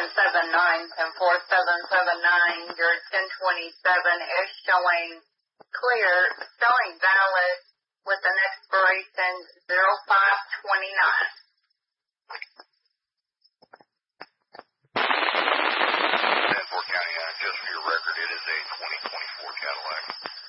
4779, your 1027 is showing clear, showing valid with an expiration 0529. Fort County, just for your record, it is a 2024 Cadillac.